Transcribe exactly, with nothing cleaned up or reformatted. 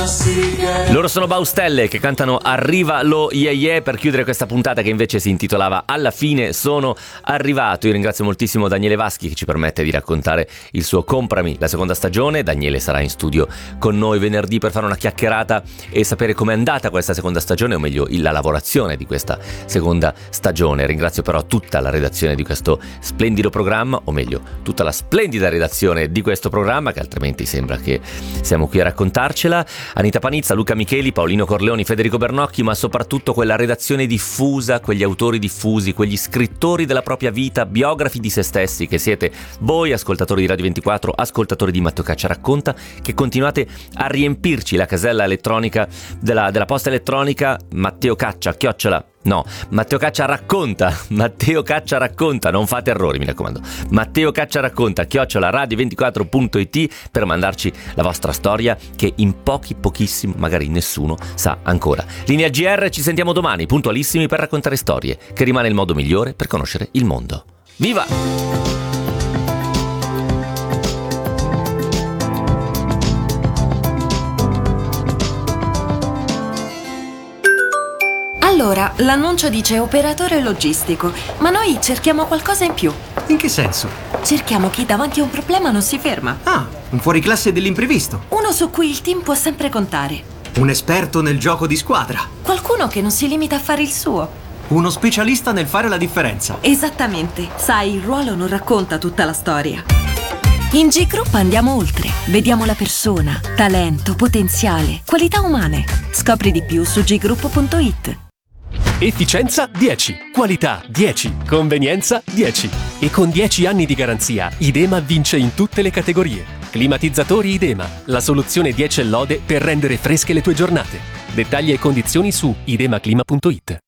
Loro sono Baustelle che cantano Arriva lo yeah yeah per chiudere questa puntata che invece si intitolava Alla fine sono arrivato. Io ringrazio moltissimo Daniele Vaschi che ci permette di raccontare il suo Comprami, la seconda stagione. Daniele sarà in studio con noi venerdì per fare una chiacchierata e sapere com'è andata questa seconda stagione, o meglio la lavorazione di questa seconda stagione. Ringrazio però tutta la redazione di questo splendido programma, o meglio tutta la splendida redazione di questo programma, che altrimenti sembra che siamo qui a raccontarcela. Anita Panizza, Luca Micheli, Paolino Corleoni, Federico Bernocchi, ma soprattutto quella redazione diffusa, quegli autori diffusi, quegli scrittori della propria vita, biografi di se stessi che siete voi, ascoltatori di Radio ventiquattro, ascoltatori di Matteo Caccia Racconta, che continuate a riempirci la casella elettronica della, della posta elettronica Matteo Caccia, chiocciola No, Matteo Caccia racconta, Matteo Caccia racconta, non fate errori mi raccomando, Matteo Caccia racconta, chiocciola radio ventiquattro punto it per mandarci la vostra storia che in pochi, pochissimo, magari nessuno sa ancora. Linea G R, ci sentiamo domani, puntualissimi per raccontare storie, che rimane il modo migliore per conoscere il mondo. Viva! Allora, l'annuncio dice operatore logistico, ma noi cerchiamo qualcosa in più. In che senso? Cerchiamo chi davanti a un problema non si ferma. Ah, un fuoriclasse dell'imprevisto. Uno su cui il team può sempre contare. Un esperto nel gioco di squadra. Qualcuno che non si limita a fare il suo. Uno specialista nel fare la differenza. Esattamente. Sai, il ruolo non racconta tutta la storia. In G Group andiamo oltre. Vediamo la persona, talento, potenziale, qualità umane. Scopri di più su g group punto it. Efficienza dieci, qualità dieci, convenienza dieci. E con dieci anni di garanzia, Idema vince in tutte le categorie. Climatizzatori Idema, la soluzione dieci e lode per rendere fresche le tue giornate. Dettagli e condizioni su idemaclima punto it.